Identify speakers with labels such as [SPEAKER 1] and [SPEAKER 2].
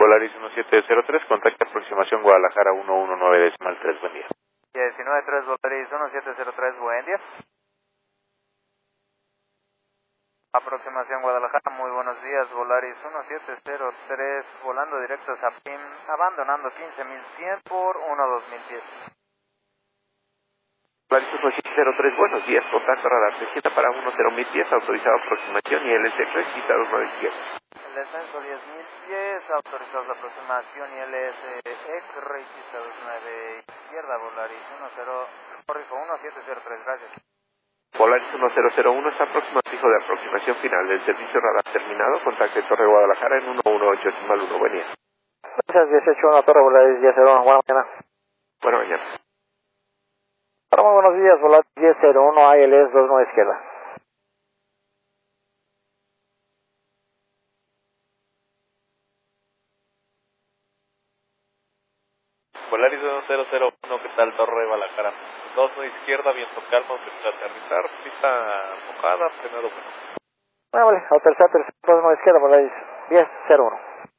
[SPEAKER 1] Volaris 1703, contacto aproximación Guadalajara 119.3, buen día.
[SPEAKER 2] 193 Volaris 1703, buen día. Aproximación Guadalajara, muy buenos días, Volaris 1703, volando directo a Zapim, abandonando 15.100 por 12010.
[SPEAKER 1] Volaris 1703, buenos días, contacto radar 60 para 10.010, autorizado aproximación y LS requisitado 9 izquierda.
[SPEAKER 2] El descenso 10.000 pies, autorizados la aproximación y LS registrados 9 izquierda, Volaris 1703, gracias.
[SPEAKER 1] Volaris 1001 está próximo al fijo de aproximación final del servicio radar terminado, contacto Torre Guadalajara en 118.1, buen día.
[SPEAKER 2] Gracias, 181 Torre Volaris 1001, buena mañana.
[SPEAKER 1] Buena mañana.
[SPEAKER 2] Hola, muy buenos días, Volaris 1001, ILS 29 izquierda.
[SPEAKER 1] Volaris 1001, ¿qué tal? Torre Guadalajara. 2 izquierda, viento calmo, frente a aterrizar, pista mojada, frenado bueno.
[SPEAKER 2] Bueno, vale, autorizado 2 izquierda, Volaris 1001.